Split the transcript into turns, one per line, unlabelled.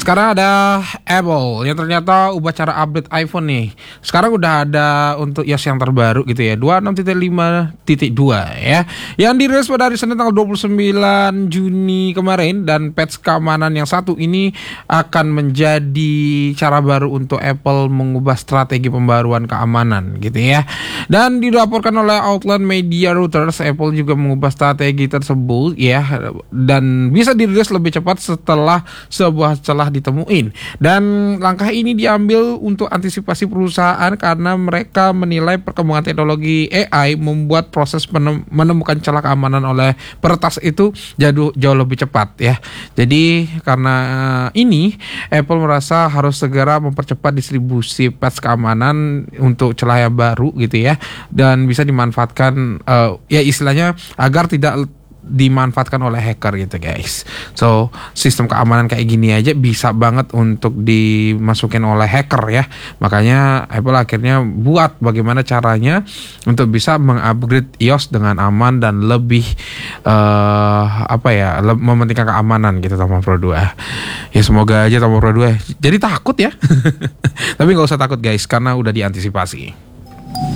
Sekarang ada Apple yang ternyata ubah cara update iPhone nih. Sekarang udah ada untuk iOS yang terbaru gitu ya, 26.5.2 ya. Yang dirilis pada hari Senin tanggal 29 Juni kemarin, dan patch keamanan yang satu ini akan menjadi cara baru untuk Apple mengubah strategi pembaruan keamanan gitu ya. Dan dilaporkan oleh Outland Media Reuters, Apple juga mengubah strategi tersebut ya, dan bisa dirilis lebih cepat setelah sebuah celah ditemuin. Dan langkah ini diambil untuk antisipasi perusahaan karena mereka menilai perkembangan teknologi AI membuat proses menemukan celah keamanan oleh peretas itu jauh lebih cepat ya. Jadi karena ini Apple merasa harus segera mempercepat distribusi patch keamanan untuk celah yang baru gitu ya, dan bisa dimanfaatkan ya istilahnya agar tidak dimanfaatkan oleh hacker gitu guys. So sistem keamanan kayak gini aja bisa banget untuk dimasukin oleh hacker ya. Makanya Apple akhirnya buat bagaimana caranya untuk bisa mengupgrade iOS dengan aman dan lebih mementingkan keamanan gitu Tommo Pro 2. Ya semoga aja Tommo Pro 2 jadi takut ya. Tapi nggak usah takut guys, karena udah diantisipasi.